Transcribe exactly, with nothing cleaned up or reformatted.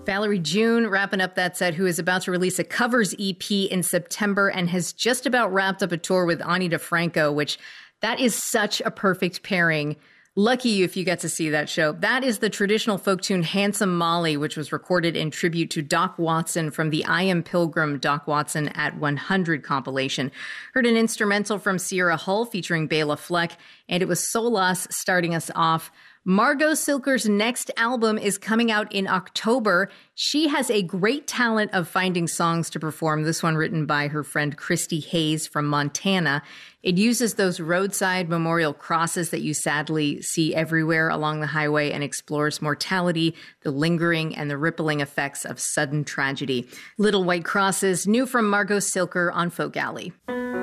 Valerie June wrapping up that set, who is about to release a covers E P in September and has just about wrapped up a tour with Ani DeFranco, which that is such a perfect pairing. Lucky you if you get to see that show. That is the traditional folk tune Handsome Molly, which was recorded in tribute to Doc Watson from the I Am Pilgrim Doc Watson at one hundred compilation. Heard an instrumental from Sierra Hull featuring Bela Fleck, and it was Solas starting us off. Margot Silker's next album is coming out in October. She has a great talent of finding songs to perform, this one written by her friend Christy Hayes from Montana. It uses those roadside memorial crosses that you sadly see everywhere along the highway and explores mortality, the lingering and the rippling effects of sudden tragedy. Little White Crosses, new from Margot Silker on Folk Alley.